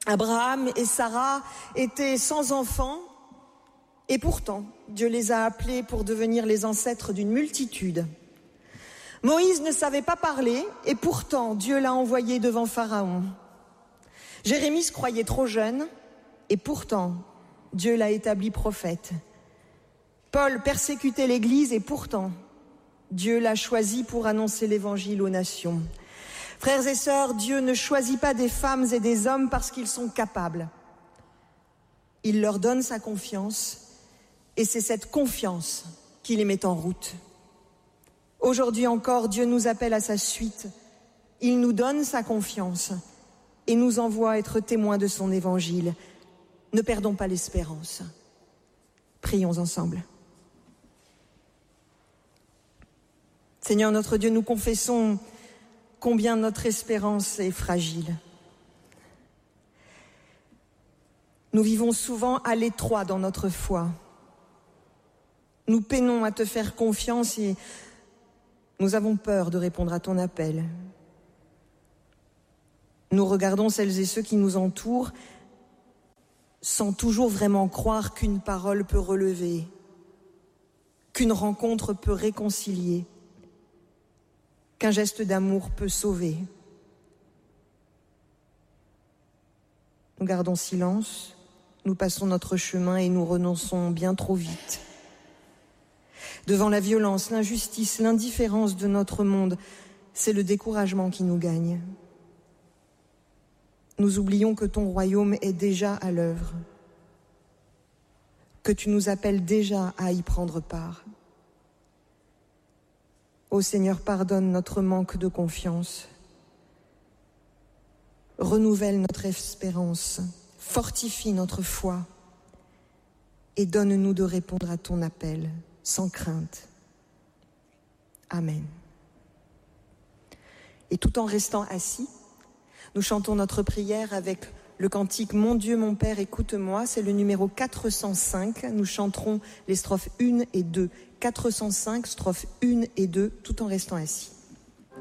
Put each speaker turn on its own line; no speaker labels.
Abraham et Sarah étaient sans enfants, et pourtant Dieu les a appelés pour devenir les ancêtres d'une multitude. Moïse ne savait pas parler, et pourtant Dieu l'a envoyé devant Pharaon. Jérémie se croyait trop jeune, et pourtant Dieu l'a établi prophète. Paul persécutait l'Église, et pourtant Dieu l'a choisi pour annoncer l'Évangile aux nations. Frères et sœurs, Dieu ne choisit pas des femmes et des hommes parce qu'ils sont capables. Il leur donne sa confiance, et c'est cette confiance qui les met en route. Aujourd'hui encore, Dieu nous appelle à sa suite. Il nous donne sa confiance et nous envoie être témoins de son évangile. Ne perdons pas l'espérance. Prions ensemble. Seigneur notre Dieu, nous confessons combien notre espérance est fragile. Nous vivons souvent à l'étroit dans notre foi. Nous peinons à te faire confiance et nous avons peur de répondre à ton appel. Nous regardons celles et ceux qui nous entourent sans toujours vraiment croire qu'une parole peut relever, qu'une rencontre peut réconcilier, qu'un geste d'amour peut sauver. Nous gardons silence, nous passons notre chemin et nous renonçons bien trop vite. Devant la violence, l'injustice, l'indifférence de notre monde, c'est le découragement qui nous gagne. Nous oublions que ton royaume est déjà à l'œuvre, que tu nous appelles déjà à y prendre part. Ô Seigneur, pardonne notre manque de confiance. Renouvelle notre espérance, fortifie notre foi et donne-nous de répondre à ton appel sans crainte. Amen. Et tout en restant assis, nous chantons notre prière avec le cantique « Mon Dieu, mon Père, écoute-moi ». C'est le numéro 405. Nous chanterons les strophes 1 et 2. 405, strophes 1 et 2, tout en restant assis.